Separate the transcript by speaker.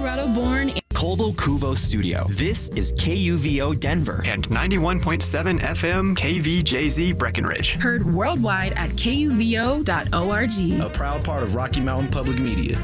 Speaker 1: Colorado-born
Speaker 2: Colbo Cuvo Studio. This is KUVO Denver
Speaker 3: and 91.7 FM KVJZ Breckenridge.
Speaker 1: Heard worldwide at kuvo.org.
Speaker 4: A proud part of Rocky Mountain Public Media.